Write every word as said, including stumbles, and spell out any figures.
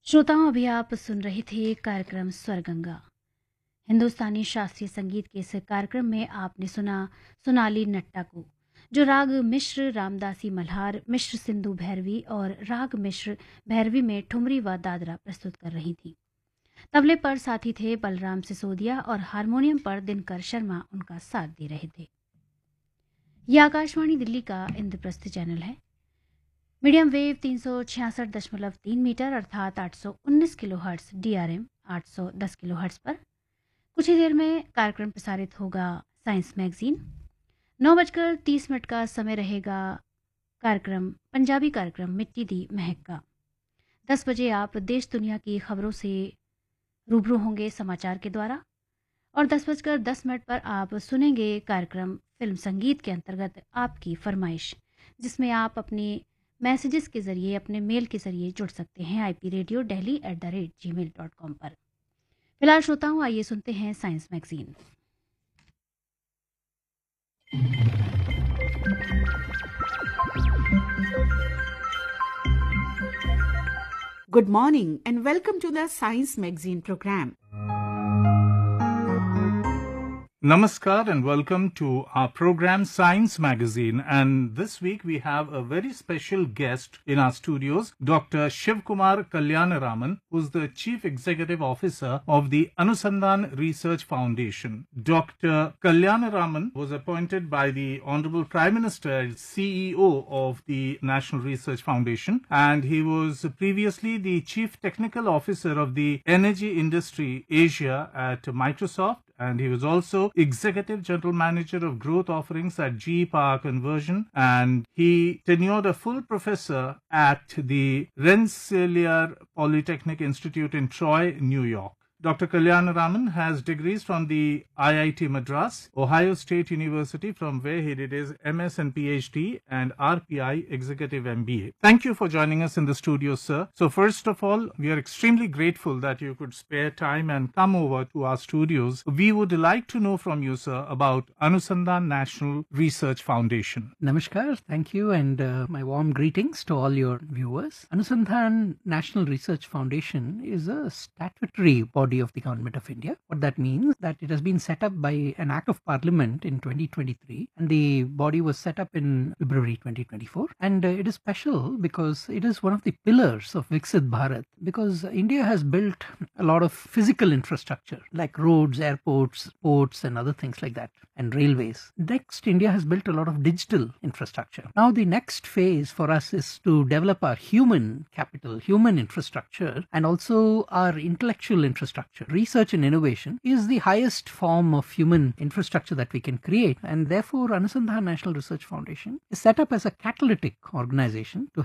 श्रोताओं, अभी आप सुन रहे थे कार्यक्रम स्वरगंगा। हिंदुस्तानी शास्त्रीय संगीत के इस कार्यक्रम में आपने सुना सोनाली नट्टा को, जो राग मिश्र रामदासी मल्हार, मिश्र सिंधु भैरवी और राग मिश्र भैरवी में ठुमरी व दादरा प्रस्तुत कर रही थी। तबले पर साथी थे बलराम सिसोदिया और हारमोनियम पर दिनकर शर्मा उनका साथ दे रहे थे। यह आकाशवाणी दिल्ली का इंद्रप्रस्थ चैनल है। मीडियम वेव तीन सौ छियासठ दशमलव तीन मीटर अर्थात आठ सौ उन्नीस kilo hertz, D R M आठ सौ दस किलो हर्ट्स पर कुछ ही देर में कार्यक्रम प्रसारित होगा साइंस मैगजीन। नौ बजकर तीस मिनट का समय रहेगा कार्यक्रम पंजाबी कार्यक्रम मिट्टी दी महक का। दस बजे आप देश दुनिया की खबरों से रूबरू होंगे समाचार के द्वारा, और दस बजकर दस मिनट पर आप सुनेंगे कार्यक्रम फिल्म संगीत के अंतर्गत आपकी फरमाइश, जिसमें आप अपनी मैसेजेस के ज़रिए, अपने मेल के ज़रिए जुड़ सकते हैं I P radio daily at the rate ji mail dot com पर। फिलहाल श्रोताओं, आइए सुनते हैं science magazine. Good morning and welcome to the Science Magazine program. Namaskar and welcome to our program Science Magazine, and this week we have a very special guest in our studios, Doctor Shivkumar Kalyanaraman, who's the Chief Executive Officer of the Anusandhan Research Foundation. Doctor Kalyanaraman was appointed by the Honorable Prime Minister as C E O of the National Research Foundation, and he was previously the Chief Technical Officer of the Energy Industry Asia at Microsoft, and he was also Executive General Manager of Growth Offerings at G E Power Conversion, and he tenured a full professor at the Rensselaer Polytechnic Institute in Troy, New York. Doctor Kalyanaraman has degrees from the I I T Madras, Ohio State University, from where he did his M S and P H D, and R P I Executive M B A. Thank you for joining us in the studio, sir. So first of all, we are extremely grateful that you could spare time and come over to our studios. We would like to know from you, sir, about Anusandhan National Research Foundation. Namaskar, thank you, and uh, my warm greetings to all your viewers. Anusandhan National Research Foundation is a statutory body of the Government of India. What that means that it has been set up by an Act of Parliament in twenty twenty-three, and the body was set up in February twenty twenty-four. And uh, it is special because it is one of the pillars of Viksit Bharat, because India has built a lot of physical infrastructure like roads, airports, ports, and other things like that, and railways. Next, India has built a lot of digital infrastructure. Now, the next phase for us is to develop our human capital, human infrastructure, and also our intellectual infrastructure. Research and innovation is the highest form of human infrastructure that we can create, and therefore Anusandhan National Research Foundation is set up as a catalytic organization to